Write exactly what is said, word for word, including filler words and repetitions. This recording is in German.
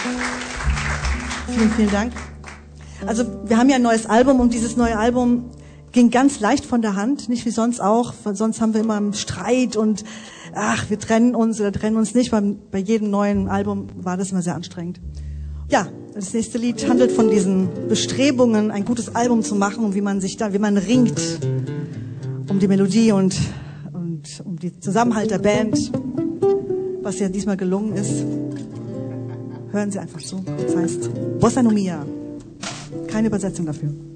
Vielen, vielen Dank. Also wir haben ja ein neues Album und dieses neue Album ging ganz leicht von der Hand, nicht wie sonst auch. Sonst haben wir immer einen Streit und ach, wir trennen uns oder trennen uns nicht. Bei, bei jedem neuen Album war das immer sehr anstrengend. Ja, das nächste Lied handelt von diesen Bestrebungen, ein gutes Album zu machen und wie man sich da, wie man ringt um die Melodie und, und um den Zusammenhalt der Band, was ja diesmal gelungen ist. Hören Sie einfach zu. Das heißt Bossa no Mia. Keine Übersetzung dafür.